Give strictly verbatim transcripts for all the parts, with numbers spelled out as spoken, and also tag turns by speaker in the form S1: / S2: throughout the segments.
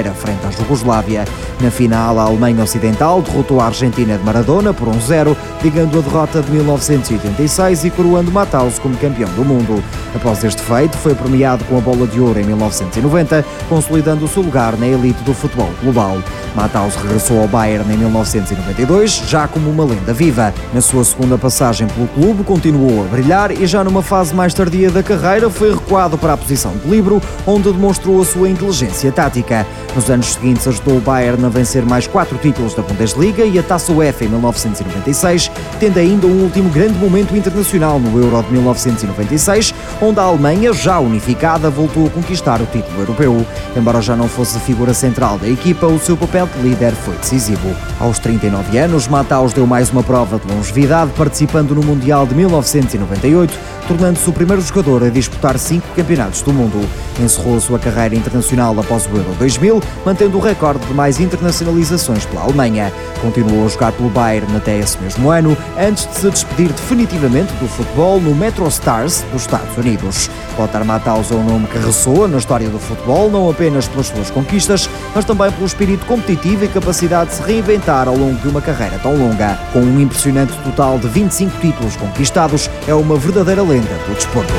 S1: Carreira, frente à Jugoslávia. Na final, a Alemanha Ocidental derrotou a Argentina de Maradona por um zero, ligando a derrota de mil novecentos e oitenta e seis e coroando Matthaus como campeão do mundo. Após este feito, foi premiado com a Bola de Ouro em mil novecentos e noventa, consolidando o seu lugar na elite do futebol global. Matthaus regressou ao Bayern em mil novecentos e noventa e dois, já como uma lenda viva. Na sua segunda passagem pelo clube, continuou a brilhar e já numa fase mais tardia da carreira foi recuado para a posição de líbero, onde demonstrou a sua inteligência tática. Nos anos seguintes ajudou o Bayern a vencer mais quatro títulos da Bundesliga e a Taça UEFA em mil novecentos e noventa e seis, tendo ainda um último grande momento internacional no Euro de mil novecentos e noventa e seis, onde a Alemanha, já unificada, voltou a conquistar o título europeu. Embora já não fosse a figura central da equipa, o seu papel de líder foi decisivo. Aos trinta e nove anos, Matthaus deu mais uma prova de longevidade, participando no Mundial de mil novecentos e noventa e oito, tornando-se o primeiro jogador a disputar cinco campeonatos do mundo. Encerrou a sua carreira internacional após o Euro dois mil, mantendo o recorde de mais internacionalizações pela Alemanha. Continuou a jogar pelo Bayern até esse mesmo ano, antes de se despedir definitivamente do futebol no Metro Stars dos Estados Unidos. Lothar Matthaus é um nome que ressoa na história do futebol, não apenas pelas suas conquistas, mas também pelo espírito competitivo e capacidade de se reinventar ao longo de uma carreira tão longa. Com um impressionante total de vinte e cinco títulos conquistados, é uma verdadeira lenda do desporto.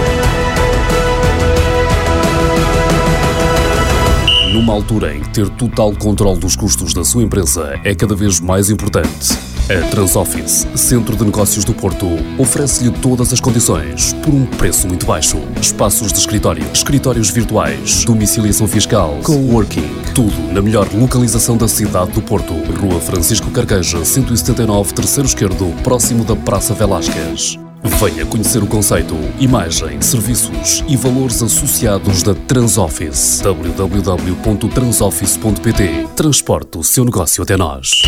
S2: Numa altura em que ter total controle dos custos da sua empresa é cada vez mais importante, a Transoffice, Centro de Negócios do Porto, oferece-lhe todas as condições por um preço muito baixo. Espaços de escritório, escritórios virtuais, domiciliação fiscal, coworking, tudo na melhor localização da cidade do Porto. Rua Francisco Carqueja, cento e setenta e nove, terceiro esquerdo, próximo da Praça Velasquez. Venha conhecer o conceito, imagem, serviços e valores associados da Transoffice. w w w ponto transoffice ponto p t. Transporte o seu negócio até nós.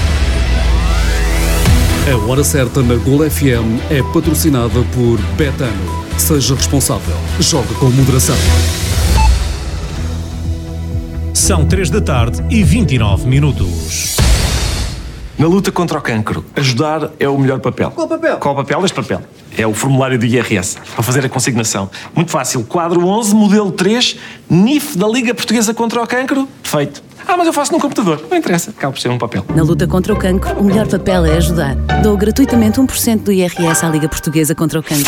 S2: A Hora Certa na Gol F M é patrocinada por Betano. Seja responsável. Jogue com moderação.
S3: São três da tarde e vinte e nove minutos.
S4: Na luta contra o cancro, ajudar é o melhor papel.
S5: Qual papel?
S4: Qual papel? Este papel. É o formulário do I R S, para fazer a consignação. Muito fácil. Quadro onze, modelo três, N I F da Liga Portuguesa contra o Cancro. Feito. Ah, mas eu faço num computador. Não interessa. Acaba por ser um papel.
S6: Na luta contra o cancro, o melhor papel é ajudar. Dou gratuitamente um por cento do I R S à Liga Portuguesa contra o Cancro.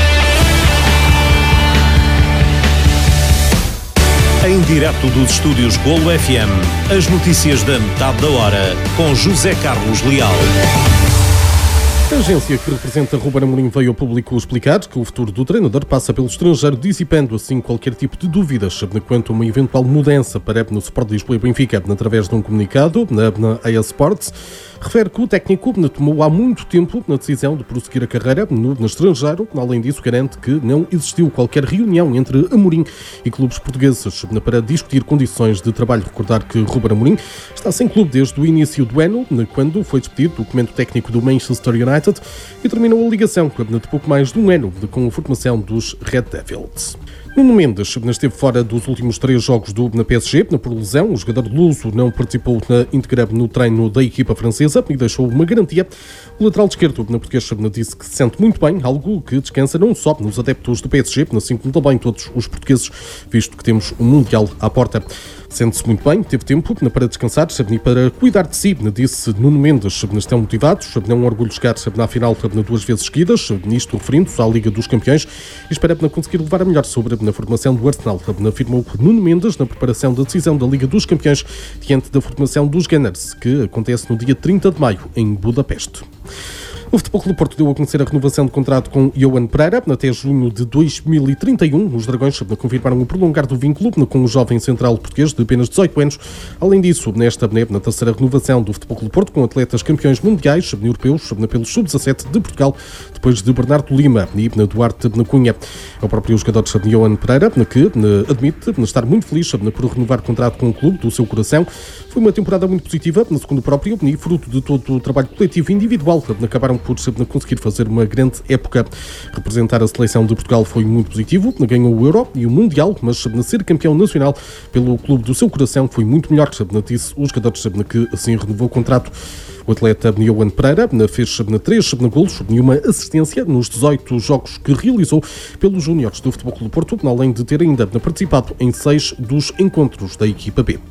S3: Em direto dos estúdios Golo F M, as notícias da metade da hora, com José Carlos Leal.
S7: A agência que representa Ruben Amorim veio ao público explicar que o futuro do treinador passa pelo estrangeiro, dissipando assim qualquer tipo de dúvidas quanto a uma eventual mudança para no Sport de Lisboa e Benfica. Através de um comunicado na, na A E S Sports, refere que o técnico tomou há muito tempo a decisão de prosseguir a carreira no, no estrangeiro. Além disso, garante que não existiu qualquer reunião entre Amorim e clubes portugueses para discutir condições de trabalho. Recordar que Ruben Amorim está sem clube desde o início do ano, quando foi despedido do comando técnico do Manchester United e terminou a ligação de pouco mais de um ano com a formação dos Red Devils. Nuno Mendes esteve fora dos últimos três jogos do na P S G por lesão. O jogador luso não participou na íntegra no treino da equipa francesa e deixou uma garantia. O lateral esquerdo na portuguesa disse que se sente muito bem, algo que descansa não só nos adeptos do P S G, assim como também todos os portugueses, visto que temos um Mundial à porta. Sente-se muito bem, teve tempo para descansar e para cuidar de si, disse Nuno Mendes. Estão motivados, não é um orgulho chegar na final duas vezes seguidas, nisto referindo-se à Liga dos Campeões, e espera conseguir levar a melhor sobre na formação do Arsenal, afirmou Nuno Mendes na preparação da decisão da Liga dos Campeões diante da formação dos Gunners, que acontece no dia trinta de maio em Budapeste. O Futebol Clube do Porto deu a conhecer a renovação de contrato com Yohan Pereira até junho de dois mil e trinta e um. Os Dragões confirmaram o prolongar do vínculo com o jovem central português de apenas dezoito anos. Além disso, nesta na terceira renovação do Futebol Clube do Porto com atletas campeões mundiais europeus pelos sub dezassete de Portugal, depois de Bernardo Lima e Duarte Cunha. É o próprio jogador Yohan Pereira que admite estar muito feliz por renovar o contrato com o clube do seu coração. Foi uma temporada muito positiva, segundo o próprio, e fruto de todo o trabalho coletivo e individual. Acabaram por conseguir fazer uma grande época. Representar a seleção de Portugal foi muito positivo, ganhou o Euro e o Mundial, mas ser campeão nacional pelo clube do seu coração foi muito melhor, disse o jogador que assim renovou o contrato. O atleta Yohan Pereira fez três golos e uma assistência nos dezoito jogos que realizou pelos júniores do Futebol Clube do Porto, além de ter ainda participado em seis dos encontros da equipa B.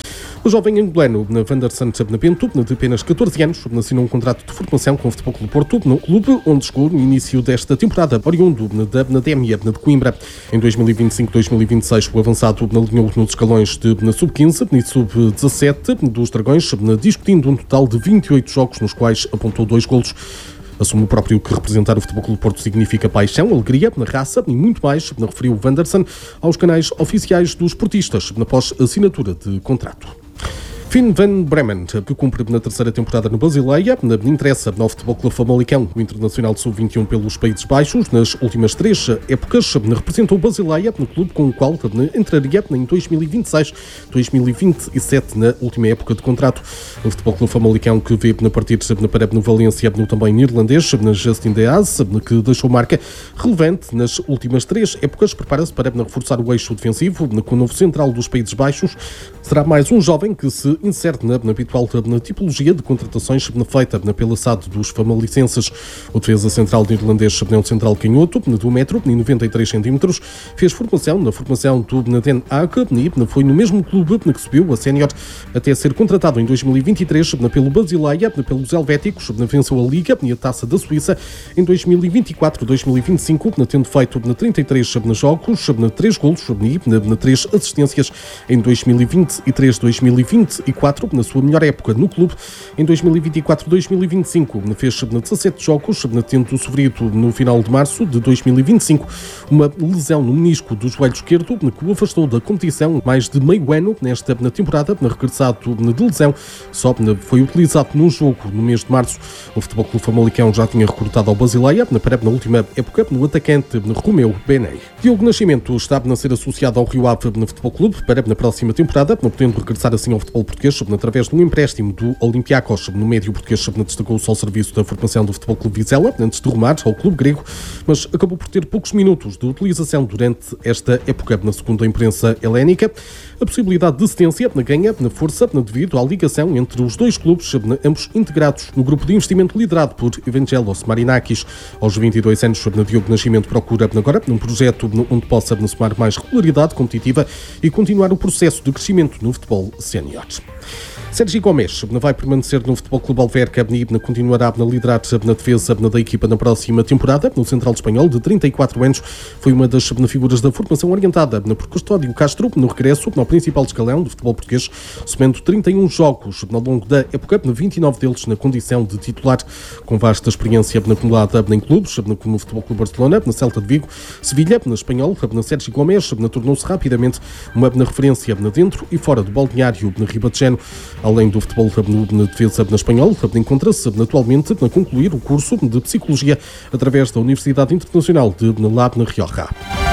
S7: O jovem angolano Wanderson Bento, de apenas catorze anos, assinou um contrato de formação com o Futebol Clube do Porto, no clube onde chegou no início desta temporada, oriundo da Académia de Coimbra. Em dois mil e vinte e cinco dois mil e vinte e seis, o avançado alinhou nos escalões de sub quinze e sub dezassete dos Dragões, discutindo um total de vinte e oito jogos, nos quais apontou dois golos. Assume o próprio que representar o Futebol Clube do Porto significa paixão, alegria, raça e muito mais, referiu Wanderson aos canais oficiais dos portistas, após assinatura de contrato. Finn van Bremen, que cumpre na terceira temporada no Basileia, interessa ao Futebol Clube Famalicão, o internacional de sub vinte e um pelos Países Baixos. Nas últimas três épocas, representou o Basileia no clube com o qual entraria em dois mil e vinte e seis dois mil e vinte e sete, na última época de contrato. O Futebol Clube Famalicão, que vê na partida para no Valência, no também neerlandês, na Justin Deaz, que deixou marca relevante nas últimas três épocas, prepara-se para reforçar o eixo defensivo com o novo central dos Países Baixos. Será mais um jovem que se insere na, na habitual na tipologia de contratações feita pela S A D dos famalicenses. O defesa central neerlandês é um central canhoto, de um metro e noventa e três centímetros, fez formação na formação do Den Haag e foi no mesmo clube que subiu a sénior até ser contratado em dois mil e vinte e três pelo Basileia, pelos Helvéticos, venceu a Liga e a Taça da Suíça em dois mil e vinte e quatro dois mil e vinte e cinco, tendo feito trinta e três jogos, três golos e três assistências em dois mil e vinte e três dois mil e vinte e quatro, na sua melhor época no clube. Em dois mil e vinte e quatro dois mil e vinte e cinco fez dezassete jogos, tendo sofrido no final de março de dois mil e vinte e cinco uma lesão no menisco do joelho esquerdo que o afastou da competição mais de meio ano nesta temporada. Regressado de lesão, só foi utilizado num jogo no mês de março. O Futebol Clube Famalicão já tinha recrutado ao Basileia para na última época no atacante Romeu Benei. Diogo Nascimento está a ser associado ao Rio Ave no Futebol Clube para na próxima temporada, podendo regressar assim ao futebol português através de um empréstimo do Olympiacos. No médio português destacou-se ao serviço da formação do Futebol Clube Vizela, antes de rumar ao clube grego, mas acabou por ter poucos minutos de utilização durante esta época. Na segunda imprensa helénica, a possibilidade de cedência ganha na força devido à ligação entre os dois clubes, ambos integrados no grupo de investimento liderado por Evangelos Marinakis. Aos vinte e dois anos, Diogo Nascimento procura agora um projeto onde possa somar mais regularidade competitiva e continuar o processo de crescimento no futebol sénior. Sérgio Gomes vai permanecer no Futebol Clube Alverca e continuará a liderar na defesa da equipa na próxima temporada. No central espanhol, de trinta e quatro anos, foi uma das figuras da formação orientada por Custódio Castro no regresso ao principal escalão do futebol português, somando trinta e um jogos ao longo da época, vinte e nove deles na condição de titular, com vasta experiência acumulada em clubes como o Futebol Clube Barcelona, na Celta de Vigo, Sevilha, na Espanhol. Na Sérgio Gomes tornou-se rapidamente uma referência dentro e fora do balneário ribatejano. Além do futebol na defesa na Espanhol, encontra-se atualmente a concluir o curso de Psicologia através da Universidade Internacional de La Rioja.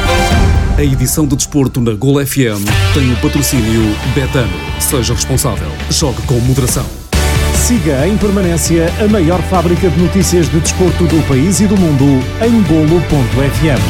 S2: A edição de desporto na Gol F M tem o patrocínio Betano. Seja responsável. Jogue com moderação.
S5: Siga em permanência a maior fábrica de notícias de desporto do país e do mundo em golo ponto f m.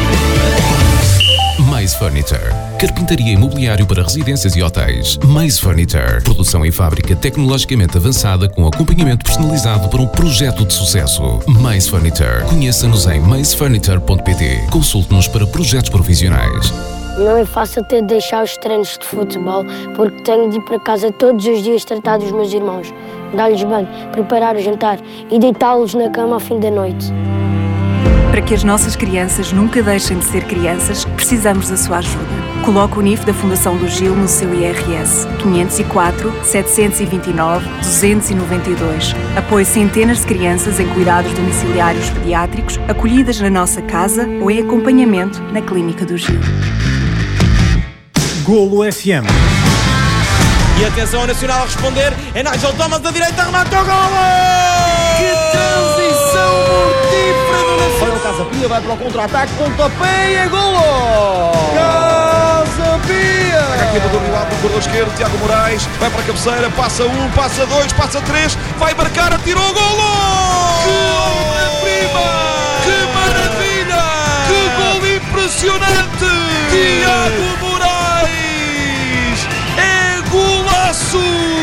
S8: Mais Furniture. Carpintaria imobiliário para residências e hotéis. Mais Furniture. Produção em fábrica tecnologicamente avançada com acompanhamento personalizado para um projeto de sucesso. Mais Furniture. Conheça-nos em mais furniture ponto p t. Consulte-nos para projetos profissionais.
S9: Não é fácil ter de deixar os treinos de futebol porque tenho de ir para casa todos os dias tratar dos meus irmãos, dar-lhes banho, preparar o jantar e deitá-los na cama ao fim da noite.
S10: Para que as nossas crianças nunca deixem de ser crianças, precisamos da sua ajuda. Coloque o N I F da Fundação do Gil no seu I R S quinhentos e quatro, setecentos e vinte e nove, duzentos e noventa e dois. Apoie centenas de crianças em cuidados domiciliários pediátricos, acolhidas na nossa casa ou em acompanhamento na Clínica do Gil.
S5: Golo F M.
S11: E atenção ao Nacional a responder. É Nigel Thomas da direita, remata o golo! Que transição mortífera do Nacional!
S12: Olha o Casa Pia, vai para o contra-ataque, pontapé e é golo!
S11: Casa
S12: Sofia! Pega aqui do lado do corredor esquerdo, Tiago Moraes, vai para a cabeceira, passa um, passa dois, passa três, vai marcar, atirou o golo! Que obra-prima! Que maravilha! Que golo impressionante! Tiago Moraes! É golaço!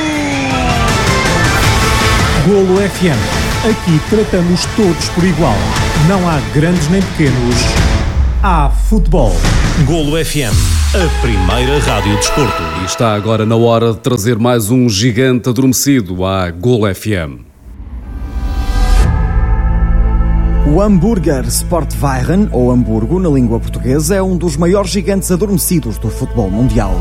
S5: Golo F M. Aqui tratamos todos por igual. Não há grandes nem pequenos. Há futebol.
S3: Golo F M, a primeira rádio de desporto.
S2: E está agora na hora de trazer mais um gigante adormecido à Golo F M.
S1: O hambúrguer Sportwagen, ou Hamburgo na língua portuguesa, é um dos maiores gigantes adormecidos do futebol mundial.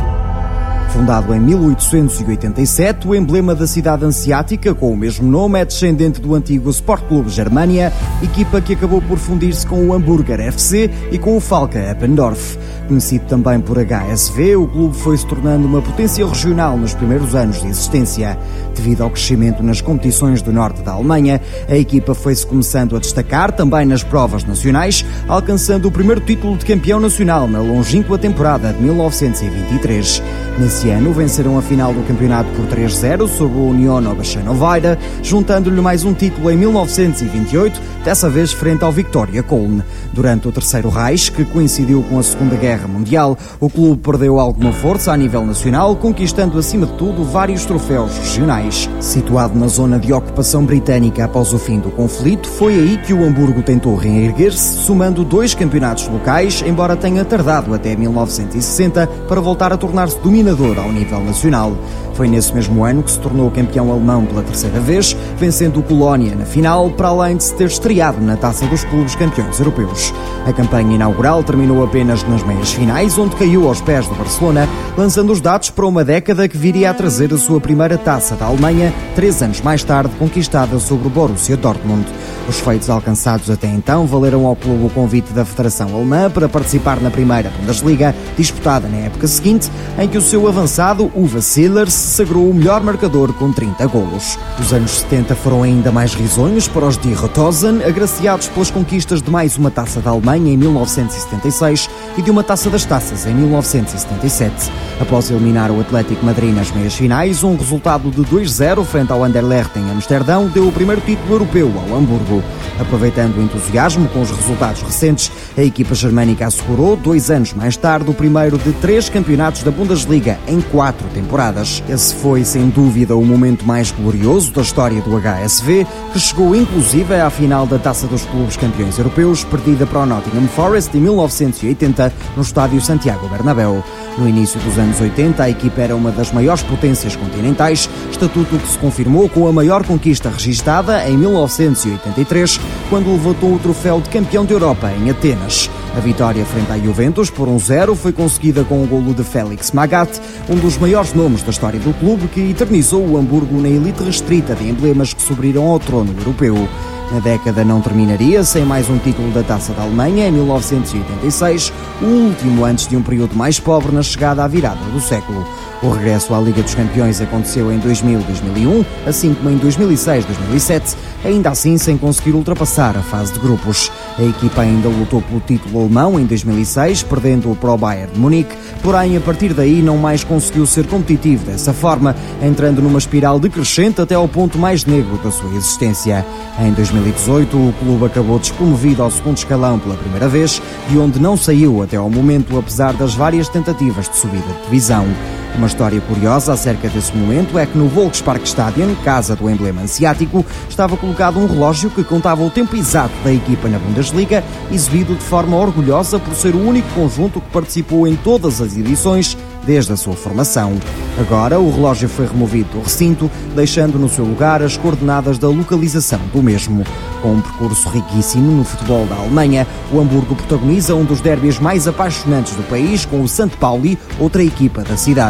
S1: Fundado em mil oitocentos e oitenta e sete, o emblema da cidade hanseática, com o mesmo nome, é descendente do antigo Sport Club Germania, equipa que acabou por fundir-se com o Hamburger F C e com o Falke Eppendorf. Conhecido também por H S V, o clube foi se tornando uma potência regional nos primeiros anos de existência. Devido ao crescimento nas competições do norte da Alemanha, a equipa foi-se começando a destacar também nas provas nacionais, alcançando o primeiro título de campeão nacional na longínqua temporada de mil novecentos e vinte e três. Nesse ano, venceram a final do campeonato por três a zero sobre o Union Oberschöneweide, juntando-lhe mais um título em mil novecentos e vinte e oito, dessa vez frente ao Viktoria Köln. Durante o Terceiro Reich, que coincidiu com a Segunda Guerra Mundial, o clube perdeu alguma força a nível nacional, conquistando acima de tudo vários troféus regionais. Situado na zona de ocupação britânica após o fim do conflito, foi aí que o Hamburgo tentou reerguer-se, somando dois campeonatos locais, embora tenha tardado até mil novecentos e sessenta para voltar a tornar-se dominador ao nível nacional. Foi nesse mesmo ano que se tornou campeão alemão pela terceira vez, vencendo o Colónia na final, para além de se ter estreado na Taça dos Clubes Campeões Europeus. A campanha inaugural terminou apenas nas meias finais, onde caiu aos pés do Barcelona, lançando os dados para uma década que viria a trazer a sua primeira Taça da Alemanha, três anos mais tarde conquistada sobre o Borussia Dortmund. Os feitos alcançados até então valeram ao clube o convite da Federação Alemã para participar na primeira Bundesliga, disputada na época seguinte, em que o seu avançado, Uwe Seeler, se sagrou o melhor marcador com trinta golos. Os anos setenta foram ainda mais risonhos para os Die Rotosen, agraciados pelas conquistas de mais uma Taça da Alemanha em mil novecentos e setenta e seis e de uma Taça das Taças em mil novecentos e setenta e sete. Após eliminar o Atlético Madrid nas meias finais, um resultado de dois a zero frente ao Anderlecht em Amsterdão deu o primeiro título europeu ao Hamburgo. Aproveitando o entusiasmo com os resultados recentes, a equipa germânica assegurou, dois anos mais tarde, o primeiro de três campeonatos da Bundesliga em quatro temporadas. Esse foi, sem dúvida, o momento mais glorioso da história do H S V, que chegou inclusive à final da Taça dos Clubes Campeões Europeus, perdida para o Nottingham Forest em mil novecentos e oitenta, no estádio Santiago Bernabéu. No início dos anos oitenta, a equipa era uma das maiores potências continentais, estatuto que se confirmou com a maior conquista registada em mil novecentos e oitenta e três, quando levantou o troféu de campeão de Europa em Atenas. A vitória frente à Juventus por um a zero foi conseguida com o golo de Félix Magath, um dos maiores nomes da história do clube, que eternizou o Hamburgo na elite restrita de emblemas que subiram ao trono europeu. A década não terminaria sem mais um título da Taça da Alemanha em mil novecentos e oitenta e seis, o último antes de um período mais pobre na chegada à virada do século. O regresso à Liga dos Campeões aconteceu em dois mil e dois mil e um, assim como em dois mil e seis e dois mil e sete, ainda assim sem conseguir ultrapassar a fase de grupos. A equipa ainda lutou pelo título alemão em dois mil e seis, perdendo-o para o Bayern de Munique, porém a partir daí não mais conseguiu ser competitivo dessa forma, entrando numa espiral decrescente até ao ponto mais negro da sua existência. Em dois mil e dezoito, o clube acabou despromovido ao segundo escalão pela primeira vez, de onde não saiu até ao momento, apesar das várias tentativas de subida de divisão. Uma história curiosa acerca desse momento é que no Volksparkstadion, casa do emblema hanseático, estava colocado um relógio que contava o tempo exato da equipa na Bundesliga, exibido de forma orgulhosa por ser o único conjunto que participou em todas as edições desde a sua formação. Agora, o relógio foi removido do recinto, deixando no seu lugar as coordenadas da localização do mesmo. Com um percurso riquíssimo no futebol da Alemanha, o Hamburgo protagoniza um dos derbys mais apaixonantes do país com o Sankt Pauli, outra equipa da cidade.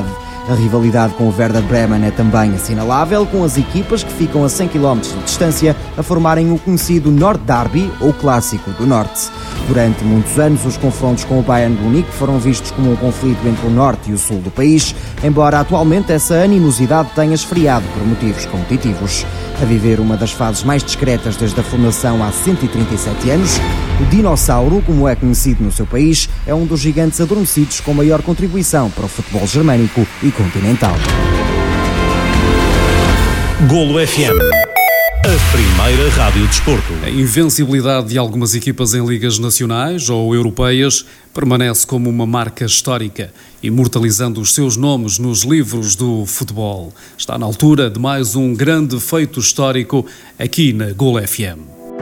S1: A rivalidade com o Werder Bremen é também assinalável, com as equipas que ficam a cem quilómetros de distância a formarem o conhecido Nord Derby, ou Clássico do Norte. Durante muitos anos, os confrontos com o Bayern de Munique foram vistos como um conflito entre o norte e o sul do país, embora atualmente essa animosidade tenha esfriado por motivos competitivos. A viver uma das fases mais discretas desde a fundação há cento e trinta e sete anos, o Dinossauro, como é conhecido no seu país, é um dos gigantes adormecidos com maior contribuição para o futebol germânico e continental.
S3: Golo F M, a primeira rádio desporto.
S2: A invencibilidade de algumas equipas em ligas nacionais ou europeias permanece como uma marca histórica, imortalizando os seus nomes nos livros do futebol. Está na altura de mais um grande feito histórico aqui na Golo F M.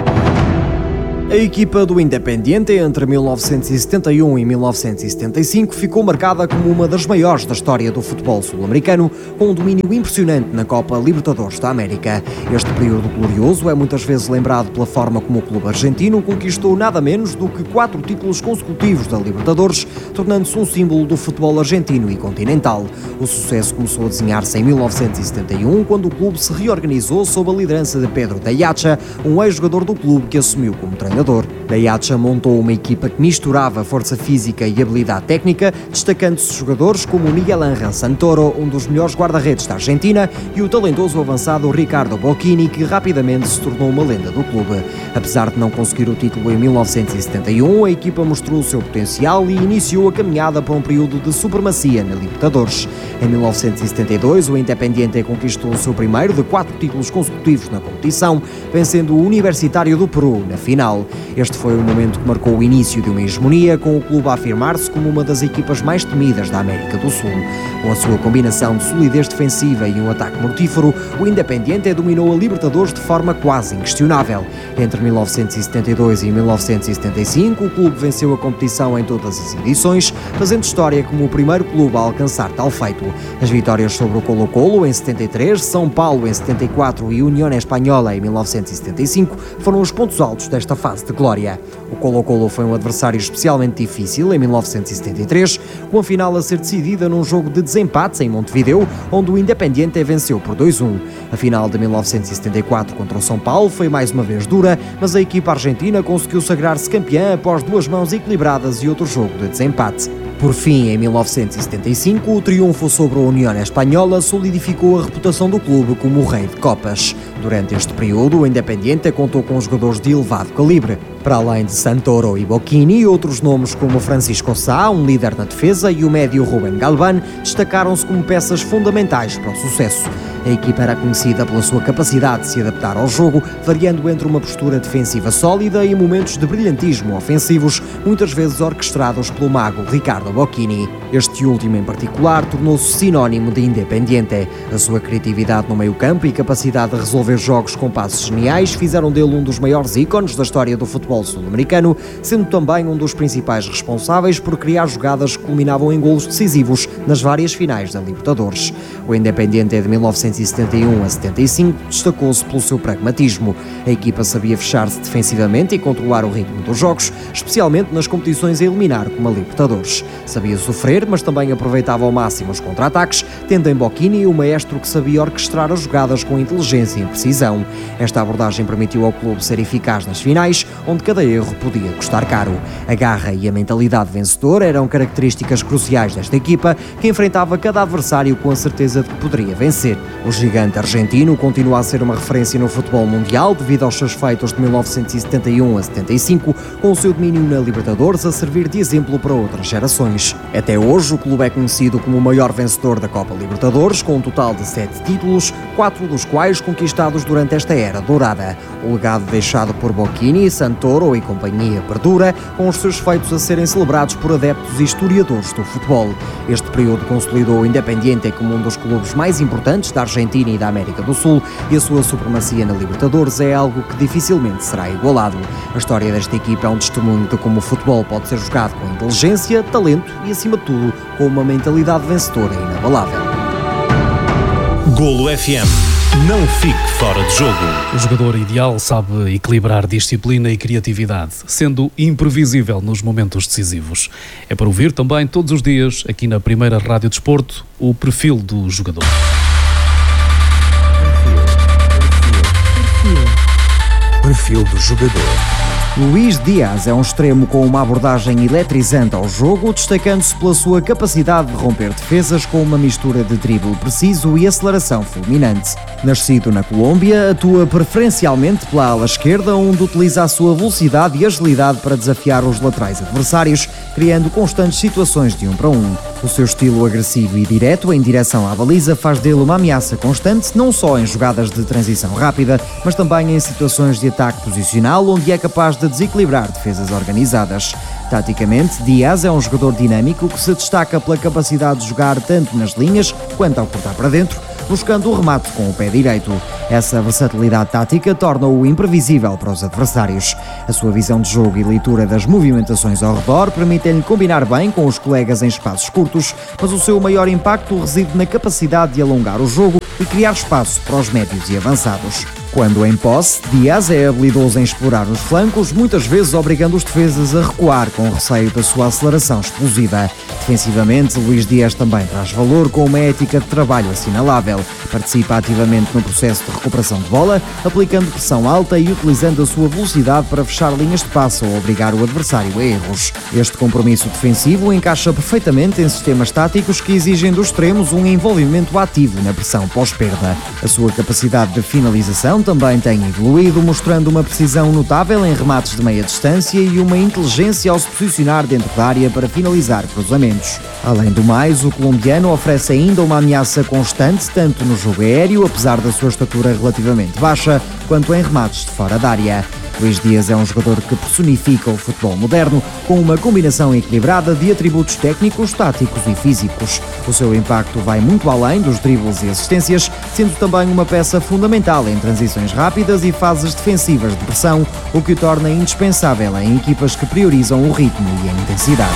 S1: A equipa do Independiente entre mil novecentos e setenta e um e mil novecentos e setenta e cinco ficou marcada como uma das maiores da história do futebol sul-americano, com um domínio impressionante na Copa Libertadores da América. Este período glorioso é muitas vezes lembrado pela forma como o clube argentino conquistou nada menos do que quatro títulos consecutivos da Libertadores, tornando-se um símbolo do futebol argentino e continental. O sucesso começou a desenhar-se em mil novecentos e setenta e um, quando o clube se reorganizou sob a liderança de Pedro Dayacha, um ex-jogador do clube que assumiu como treinador. Dayacha montou uma equipa que misturava força física e habilidade técnica, destacando-se jogadores como Miguel Ángel Santoro, um dos melhores guarda-redes da Argentina, e o talentoso avançado Ricardo Bocchini, que rapidamente se tornou uma lenda do clube. Apesar de não conseguir o título em mil novecentos e setenta e um, a equipa mostrou o seu potencial e iniciou a caminhada para um período de supremacia na Libertadores. Em mil novecentos e setenta e dois, o Independiente conquistou o seu primeiro de quatro títulos consecutivos na competição, vencendo o Universitário do Peru na final. Este foi o momento que marcou o início de uma hegemonia, com o clube a afirmar-se como uma das equipas mais temidas da América do Sul. Com a sua combinação de solidez defensiva e um ataque mortífero, o Independiente dominou a Libertadores de forma quase inquestionável. Entre mil novecentos e setenta e dois e mil novecentos e setenta e cinco, o clube venceu a competição em todas as edições, fazendo história como o primeiro clube a alcançar tal feito. As vitórias sobre o Colo-Colo em setenta e três, São Paulo em setenta e quatro e Unión Espanhola em mil novecentos e setenta e cinco foram os pontos altos desta fase de glória. O Colo-Colo foi um adversário especialmente difícil em mil novecentos e setenta e três, com a final a ser decidida num jogo de desempates em Montevideo, onde o Independiente venceu por dois a um. A final de mil novecentos e setenta e quatro contra o São Paulo foi mais uma vez dura, mas a equipa argentina conseguiu sagrar-se campeã após duas mãos equilibradas e outro jogo de desempate. Por fim, em mil novecentos e setenta e cinco, o triunfo sobre a Unión Espanhola solidificou a reputação do clube como o rei de copas. Durante este período, o Independiente contou com jogadores de elevado calibre. Para além de Santoro e Bocchini, outros nomes como Francisco Sá, um líder na defesa, e o médio Rubén Galván destacaram-se como peças fundamentais para o sucesso. A equipa era conhecida pela sua capacidade de se adaptar ao jogo, variando entre uma postura defensiva sólida e momentos de brilhantismo ofensivos, muitas vezes orquestrados pelo mago Ricardo Bocchini. Este último, em particular, tornou-se sinónimo de Independiente. A sua criatividade no meio-campo e capacidade de resolver jogos com passes geniais fizeram dele um dos maiores ícones da história do futebol sul-americano, sendo também um dos principais responsáveis por criar jogadas que culminavam em golos decisivos nas várias finais da Libertadores. O Independiente de mil novecentos e setenta e um a setenta e cinco destacou-se pelo seu pragmatismo. A equipa sabia fechar-se defensivamente e controlar o ritmo dos jogos, especialmente nas competições a eliminar como a Libertadores. Sabia sofrer, mas também aproveitava ao máximo os contra-ataques, tendo em Bocchini o maestro que sabia orquestrar as jogadas com inteligência e precisão. Esta abordagem permitiu ao clube ser eficaz nas finais, onde cada erro podia custar caro. A garra e a mentalidade vencedora eram características cruciais desta equipa, que enfrentava cada adversário com a certeza de que poderia vencer. O gigante argentino continua a ser uma referência no futebol mundial devido aos seus feitos de mil novecentos e setenta e um a setenta e cinco, com o seu domínio na Libertadores a servir de exemplo para outras gerações. Até hoje, o clube é conhecido como o maior vencedor da Copa Libertadores, com um total de sete títulos, quatro dos quais conquistados durante esta era dourada. O legado deixado por Bocchini, Santoro e companhia perdura, com os seus feitos a serem celebrados por adeptos e historiadores do futebol. Este período consolidou o Independiente como um dos clubes mais importantes da Argentina e da América do Sul, e a sua supremacia na Libertadores é algo que dificilmente será igualado. A história desta equipa é um testemunho de como o futebol pode ser jogado com inteligência, talento e, acima de tudo, com uma mentalidade vencedora e inabalável.
S3: Golo F M. Não fique fora de jogo.
S2: O jogador ideal sabe equilibrar disciplina e criatividade, sendo imprevisível nos momentos decisivos. É para ouvir também todos os dias, aqui na primeira Rádio Desporto, o perfil do jogador.
S1: Perfil do jogador. Luís Dias é um extremo com uma abordagem eletrizante ao jogo, destacando-se pela sua capacidade de romper defesas com uma mistura de drible preciso e aceleração fulminante. Nascido na Colômbia, atua preferencialmente pela ala esquerda, onde utiliza a sua velocidade e agilidade para desafiar os laterais adversários, criando constantes situações de um para um. O seu estilo agressivo e direto em direção à baliza faz dele uma ameaça constante, não só em jogadas de transição rápida, mas também em situações de ataque posicional, onde é capaz de desequilibrar defesas organizadas. Taticamente, Dias é um jogador dinâmico que se destaca pela capacidade de jogar tanto nas linhas quanto ao cortar para dentro, buscando o remate com o pé direito. Essa versatilidade tática torna-o imprevisível para os adversários. A sua visão de jogo e leitura das movimentações ao redor permitem-lhe combinar bem com os colegas em espaços curtos, mas o seu maior impacto reside na capacidade de alongar o jogo e criar espaço para os médios e avançados. Quando em posse, Dias é habilidoso em explorar os flancos, muitas vezes obrigando os defesas a recuar com receio da sua aceleração explosiva. Defensivamente, Luís Dias também traz valor com uma ética de trabalho assinalável. Participa ativamente no processo de recuperação de bola, aplicando pressão alta e utilizando a sua velocidade para fechar linhas de passe ou obrigar o adversário a erros. Este compromisso defensivo encaixa perfeitamente em sistemas táticos que exigem dos extremos um envolvimento ativo na pressão pós-perda. A sua capacidade de finalização também tem evoluído, mostrando uma precisão notável em remates de meia distância e uma inteligência ao se posicionar dentro da área para finalizar cruzamentos. Além do mais, o colombiano oferece ainda uma ameaça constante, tanto no jogo aéreo, apesar da sua estatura relativamente baixa, quanto em remates de fora da área. Luís Dias é um jogador que personifica o futebol moderno, com uma combinação equilibrada de atributos técnicos, táticos e físicos. O seu impacto vai muito além dos dribles e assistências, sendo também uma peça fundamental em transições rápidas e fases defensivas de pressão, o que o torna indispensável em equipas que priorizam o ritmo e a intensidade.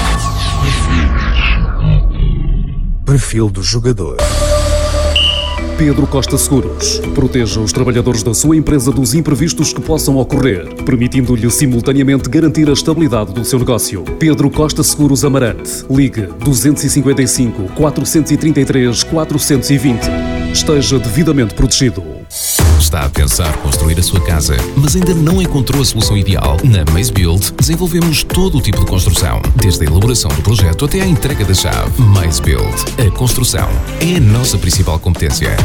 S13: Perfil do jogador.
S2: Pedro Costa Seguros. Proteja os trabalhadores da sua empresa dos imprevistos que possam ocorrer, permitindo-lhe simultaneamente garantir a estabilidade do seu negócio. Pedro Costa Seguros Amarante. Ligue dois cinco cinco, quatro três três, quatro dois zero. Esteja devidamente protegido.
S8: Está a pensar construir a sua casa, mas ainda não encontrou a solução ideal? Na Maze Build, desenvolvemos todo o tipo de construção, desde a elaboração do projeto até à entrega da chave. Maze Build. A construção é a nossa principal competência.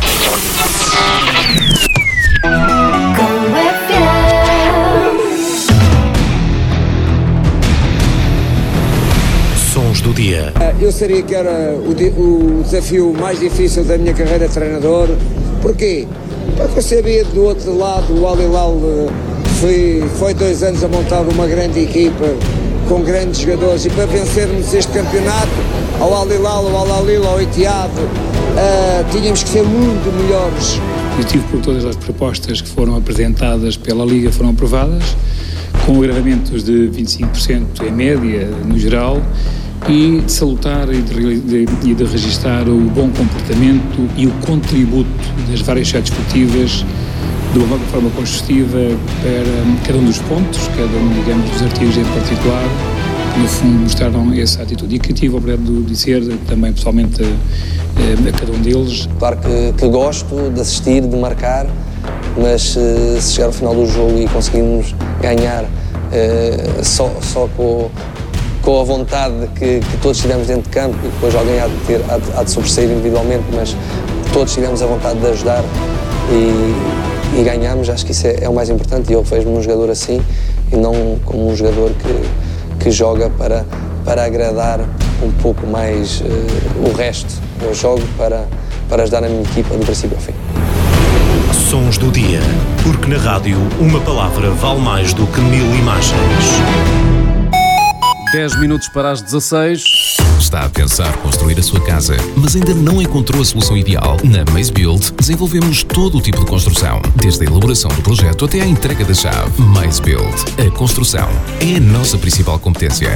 S3: Sons do dia.
S14: Eu sabia que era o, o desafio mais difícil da minha carreira de treinador. Porquê? Porque eu sabia do outro lado, o Al Hilal foi, foi dois anos a montar uma grande equipa com grandes jogadores, e para vencermos este campeonato, ao Al Hilal, ao Al Ahly, ao Etihad, uh, tínhamos que ser muito melhores.
S15: Positivo porque todas as propostas que foram apresentadas pela Liga foram aprovadas, com agravamentos de vinte e cinco por cento em média, no geral, e de salutar e de, de, e de registar o bom comportamento e o contributo das várias chaves esportivas de uma forma construtiva para cada um dos pontos, cada um, digamos, dos artigos em particular, que no fundo mostraram essa atitude. E que tive a oportunidade de dizer também pessoalmente a, a cada um deles.
S16: Claro que, que gosto de assistir, de marcar, mas se chegar ao final do jogo e conseguirmos ganhar eh, só, só com com a vontade que, que todos tivemos dentro de campo, e depois alguém há de, ter, há de, há de sobressair individualmente, mas todos tivemos a vontade de ajudar e, e ganhamos, acho que isso é, é o mais importante, e eu vejo-me um jogador assim e não como um jogador que, que joga para, para agradar um pouco mais uh, o resto. Eu jogo para, para ajudar a minha equipa do princípio ao fim.
S3: Sons do dia, porque na rádio uma palavra vale mais do que mil imagens.
S2: dez minutos para as dezasseis.
S8: Está a pensar construir a sua casa, mas ainda não encontrou a solução ideal? Na Maze Build, desenvolvemos todo o tipo de construção, desde a elaboração do projeto até à entrega da chave. Maze Build. A construção é a nossa principal competência.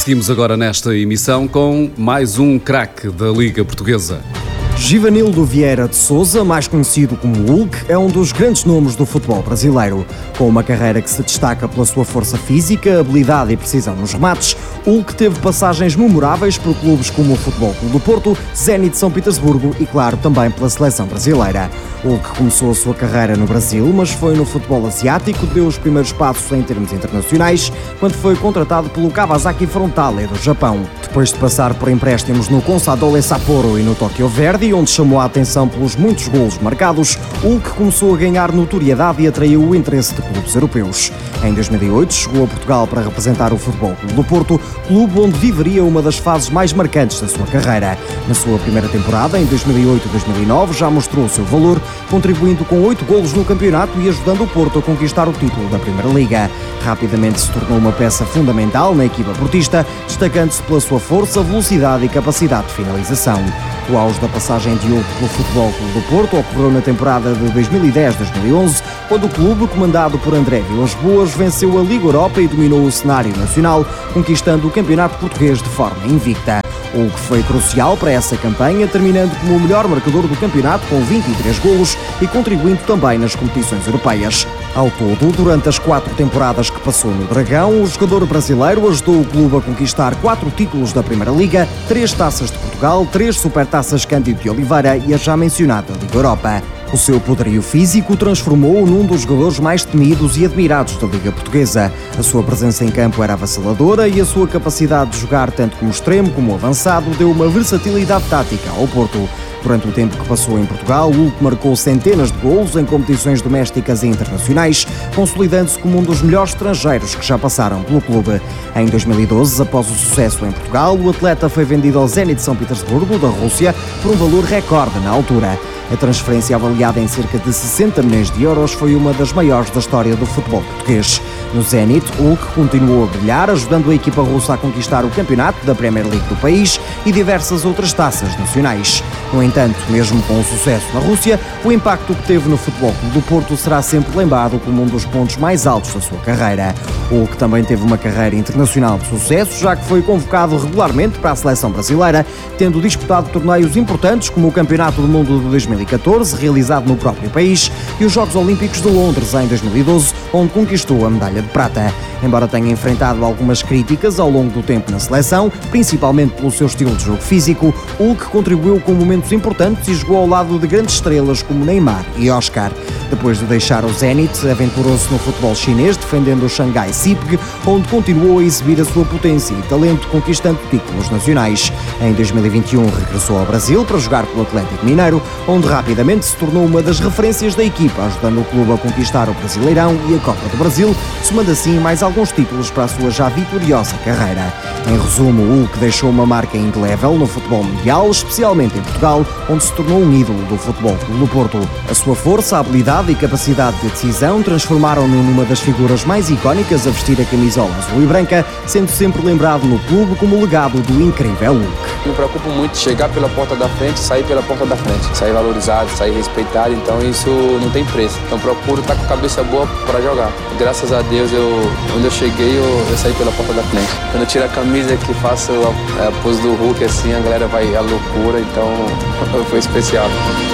S2: seguimos agora nesta emissão com mais um craque da Liga Portuguesa.
S1: Givanildo Vieira de Sousa, mais conhecido como Hulk, é um dos grandes nomes do futebol brasileiro. Com uma carreira que se destaca pela sua força física, habilidade e precisão nos remates, Hulk teve passagens memoráveis por clubes como o Futebol Clube do Porto, Zenit de São Petersburgo e, claro, também pela seleção brasileira. Hulk começou a sua carreira no Brasil, mas foi no futebol asiático, deu os primeiros passos em termos internacionais, quando foi contratado pelo Kawasaki Frontale do Japão. Depois de passar por empréstimos no Consadole Sapporo e no Tokyo Verdy, onde chamou a atenção pelos muitos golos marcados, Hulk começou a ganhar notoriedade e atraiu o interesse de clubes europeus. Em dois mil e oito chegou a Portugal para representar o Futebol Clube do Porto, clube onde viveria uma das fases mais marcantes da sua carreira. Na sua primeira temporada, em dois mil e oito e dois mil e nove, já mostrou o seu valor, contribuindo com oito golos no campeonato e ajudando o Porto a conquistar o título da Primeira Liga. Rapidamente se tornou uma peça fundamental na equipa portista, destacando-se pela sua força, velocidade e capacidade de finalização. O auge da passagem de Hulk pelo Futebol Clube do Porto ocorreu na temporada de dois mil e dez a dois mil e onze, quando o clube, comandado por André Vilas-Boas, venceu a Liga Europa e dominou o cenário nacional, conquistando o Campeonato Português de forma invicta. Hulk foi crucial para essa campanha, terminando como o melhor marcador do campeonato com vinte e três golos e contribuindo também nas competições europeias. Ao todo, durante as quatro temporadas que passou no Dragão, o jogador brasileiro ajudou o clube a conquistar quatro títulos da Primeira Liga, três taças de Portugal, três supertaças Cândido de Oliveira e a já mencionada Liga Europa. O seu poderio físico transformou-o num dos jogadores mais temidos e admirados da Liga Portuguesa. A sua presença em campo era avassaladora e a sua capacidade de jogar tanto como extremo como avançado deu uma versatilidade tática ao Porto. Durante o tempo que passou em Portugal, Hulk marcou centenas de golos em competições domésticas e internacionais, consolidando-se como um dos melhores estrangeiros que já passaram pelo clube. Em dois mil e doze, após o sucesso em Portugal, o atleta foi vendido ao Zenit de São Petersburgo, da Rússia, por um valor recorde na altura. A transferência, avaliada em cerca de sessenta milhões de euros, foi uma das maiores da história do futebol português. No Zenit, Hulk continuou a brilhar, ajudando a equipa russa a conquistar o campeonato da Premier League do país e diversas outras taças nacionais. No entanto, mesmo com o sucesso na Rússia, o impacto que teve no Futebol Clube do Porto será sempre lembrado como um dos pontos mais altos da sua carreira. Hulk também teve uma carreira internacional de sucesso, já que foi convocado regularmente para a seleção brasileira, tendo disputado torneios importantes como o Campeonato do Mundo de dois mil e catorze, realizado no próprio país, e os Jogos Olímpicos de Londres em dois mil e doze, onde conquistou a medalha de prata. Embora tenha enfrentado algumas críticas ao longo do tempo na seleção, principalmente pelo seu estilo de jogo físico, Hulk contribuiu com momentos importantes e jogou ao lado de grandes estrelas como Neymar e Oscar. Depois de deixar o Zenit, aventurou-se no futebol chinês, defendendo o Shanghai Sipg, onde continuou a exibir a sua potência e talento, conquistando títulos nacionais. Em dois mil e vinte e um regressou ao Brasil para jogar pelo Atlético Mineiro, onde rapidamente se tornou uma das referências da equipa, ajudando o clube a conquistar o Brasileirão e a Copa do Brasil, somando assim mais alguns títulos para a sua já vitoriosa carreira. Em resumo, o Hulk deixou uma marca indelével no futebol mundial, especialmente em Portugal, onde se tornou um ídolo do Futebol Clube do Porto. A sua força, habilidade e capacidade de decisão transformaram-no numa das figuras mais icónicas a vestir a camisola azul e branca, sendo sempre lembrado no clube como o legado do incrível Hulk.
S17: Me preocupo muito chegar pela porta da frente e sair pela porta da frente. Sair valorizado, sair respeitado, então isso não tem preço. Então procuro estar com a cabeça boa para jogar. Graças a Deus, eu, quando eu cheguei, eu, eu saí pela porta da frente. Quando eu tiro a camisa que faço a, a pose do Hulk, assim, a galera vai à loucura, então foi especial.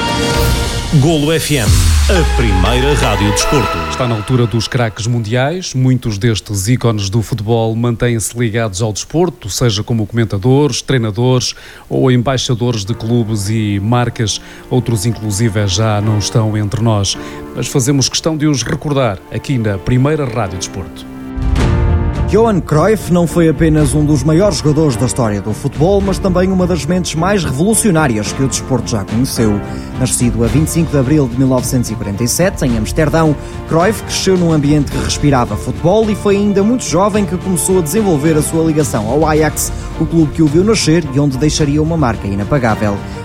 S3: Golo F M, a primeira rádio desporto.
S2: Está na altura dos craques mundiais. Muitos destes ícones do futebol mantêm-se ligados ao desporto, seja como comentadores, treinadores ou embaixadores de clubes e marcas. Outros, inclusive, já não estão entre nós. Mas fazemos questão de os recordar aqui na primeira rádio desporto.
S1: Johan Cruyff não foi apenas um dos maiores jogadores da história do futebol, mas também uma das mentes mais revolucionárias que o desporto já conheceu. Nascido a vinte e cinco de abril de mil novecentos e quarenta e sete, em Amsterdão, Cruyff cresceu num ambiente que respirava futebol e foi ainda muito jovem que começou a desenvolver a sua ligação ao Ajax, o clube que o viu nascer e onde deixaria uma marca inapagável.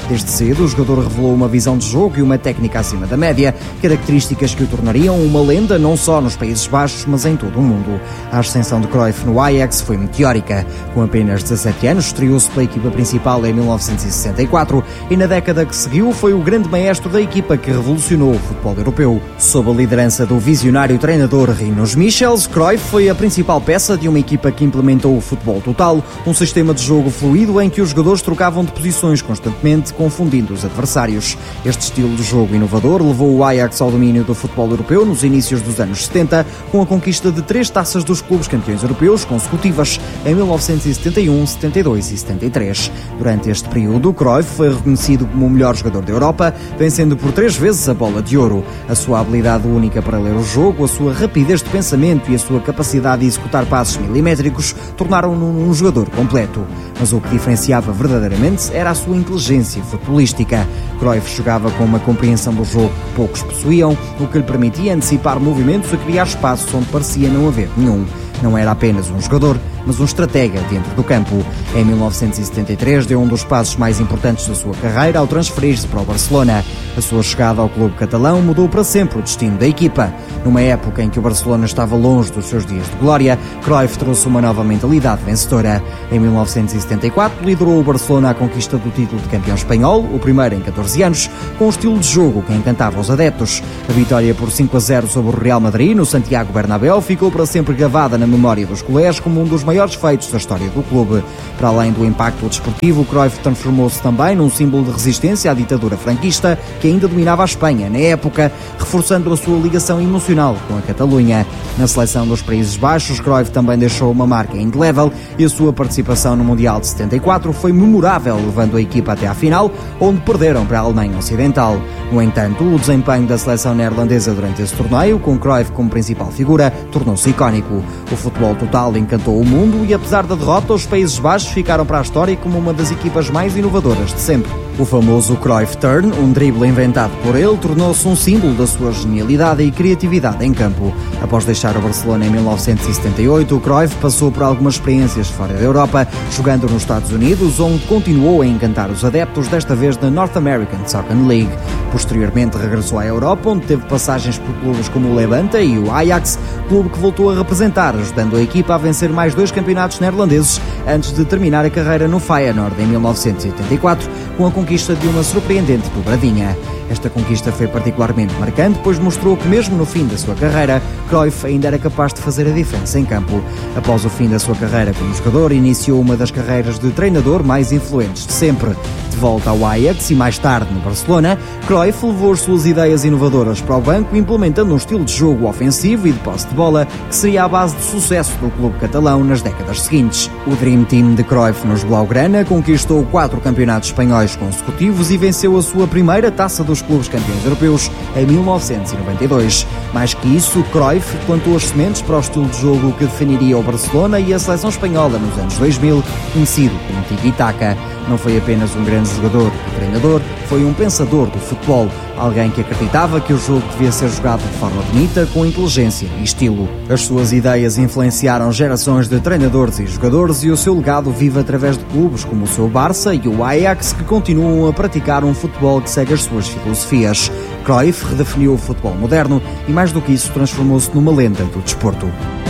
S1: Desde cedo, o jogador revelou uma visão de jogo e uma técnica acima da média, características que o tornariam uma lenda não só nos Países Baixos, mas em todo o mundo. A ascensão de Cruyff no Ajax foi meteórica. Com apenas dezassete anos, estreou-se pela equipa principal em mil novecentos e sessenta e quatro e na década que seguiu foi o grande maestro da equipa que revolucionou o futebol europeu. Sob a liderança do visionário treinador Rinus Michels, Cruyff foi a principal peça de uma equipa que implementou o futebol total, um sistema de jogo fluido em que os jogadores trocavam de posições constantemente, confundindo os adversários. Este estilo de jogo inovador levou o Ajax ao domínio do futebol europeu nos inícios dos anos setenta, com a conquista de três taças dos clubes campeões europeus consecutivas em mil novecentos e setenta e um, setenta e dois e setenta e três. Durante este período, Cruyff foi reconhecido como o melhor jogador da Europa, vencendo por três vezes a bola de ouro. A sua habilidade única para ler o jogo, a sua rapidez de pensamento e a sua capacidade de executar passos milimétricos tornaram-no um jogador completo. Mas o que diferenciava verdadeiramente era a sua inteligência futebolística. Cruyff jogava com uma compreensão do jogo que poucos possuíam, o que lhe permitia antecipar movimentos e criar espaços onde parecia não haver nenhum. Não era apenas um jogador, mas um estratega dentro do campo. Em mil novecentos e setenta e três deu um dos passos mais importantes da sua carreira ao transferir-se para o Barcelona. A sua chegada ao clube catalão mudou para sempre o destino da equipa. Numa época em que o Barcelona estava longe dos seus dias de glória, Cruyff trouxe uma nova mentalidade vencedora. Em mil novecentos e setenta e quatro liderou o Barcelona à conquista do título de campeão espanhol, o primeiro em catorze anos, com um estilo de jogo que encantava os adeptos. A vitória por cinco a zero sobre o Real Madrid no Santiago Bernabéu ficou para sempre gravada na memória dos culés como um dos maiores feitos da história do clube. Para além do impacto desportivo, Cruyff transformou-se também num símbolo de resistência à ditadura franquista que ainda dominava a Espanha na época, reforçando a sua ligação emocional com a Catalunha. Na seleção dos Países Baixos, Cruyff também deixou uma marca indelével e a sua participação no Mundial de setenta e quatro foi memorável, levando a equipa até à final, onde perderam para a Alemanha Ocidental. No entanto, o desempenho da seleção neerlandesa durante esse torneio, com Cruyff como principal figura, tornou-se icónico. O futebol total encantou o mundo e, apesar da derrota, os Países Baixos ficaram para a história como uma das equipas mais inovadoras de sempre. O famoso Cruyff Turn, um drible inventado por ele, tornou-se um símbolo da sua genialidade e criatividade em campo. Após deixar o Barcelona em mil novecentos e setenta e oito, o Cruyff passou por algumas experiências fora da Europa, jogando nos Estados Unidos, onde continuou a encantar os adeptos, desta vez na North American Soccer League. Posteriormente regressou à Europa, onde teve passagens por clubes como o Levante e o Ajax, clube que voltou a representar, ajudando a equipa a vencer mais dois campeonatos neerlandeses antes de terminar a carreira no Feyenoord em mil novecentos e oitenta e quatro, com a conquista de uma surpreendente dobradinha. Esta conquista foi particularmente marcante, pois mostrou que mesmo no fim da sua carreira, Cruyff ainda era capaz de fazer a diferença em campo. Após o fim da sua carreira como jogador, iniciou uma das carreiras de treinador mais influentes de sempre. De volta ao Ajax e mais tarde no Barcelona, Cruyff levou as suas ideias inovadoras para o banco, implementando um estilo de jogo ofensivo e de posse de bola que seria a base de sucesso do clube catalão nas décadas seguintes. O Dream Team de Cruyff nos Blaugrana conquistou quatro campeonatos espanhóis consecutivos e venceu a sua primeira taça dos clubes campeões europeus em mil novecentos e noventa e dois. Mais que isso, Cruyff plantou as sementes para o estilo de jogo que definiria o Barcelona e a seleção espanhola nos anos dois mil, conhecido como tiki-taka. Não foi apenas um grande jogador e treinador, foi um pensador do futebol, alguém que acreditava que o jogo devia ser jogado de forma bonita, com inteligência e estilo. As suas ideias influenciaram gerações de treinadores e jogadores e o seu legado vive através de clubes como o seu Barça e o Ajax, que continuam a praticar um futebol que segue as suas filosofias. Cruyff redefiniu o futebol moderno e, mais do que isso, transformou-se numa lenda do desporto.